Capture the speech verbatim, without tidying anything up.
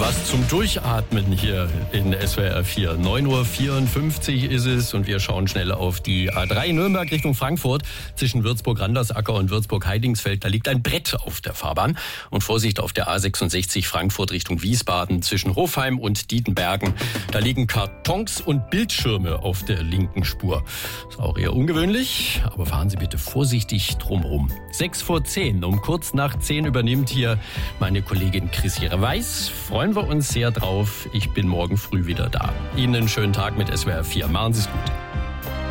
Was zum Durchatmen hier in S W R vier. neun Uhr vierundfünfzig ist es und wir schauen schnell auf die A drei Nürnberg Richtung Frankfurt. Zwischen Würzburg-Randersacker und Würzburg-Heidingsfeld, da liegt ein Brett auf der Fahrbahn. Und Vorsicht auf der A sechsundsechzig Frankfurt Richtung Wiesbaden zwischen Hofheim und Dietenbergen. Da liegen Kartons und Bildschirme auf der linken Spur. Ist auch eher ungewöhnlich, aber fahren Sie bitte vorsichtig drumherum. Sechs vor zehn, um kurz nach zehn übernimmt hier meine Kollegin Christiane Weiß. Freuen wir uns sehr drauf. Ich bin morgen früh wieder da. Ihnen einen schönen Tag mit S W R vier. Machen Sie es gut.